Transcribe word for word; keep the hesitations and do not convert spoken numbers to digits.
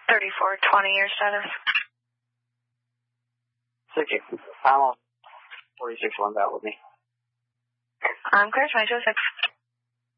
thirty-four twenty, your status. Thank you. I'm on forty-six one, that with me. I'm clear, twenty-two oh six.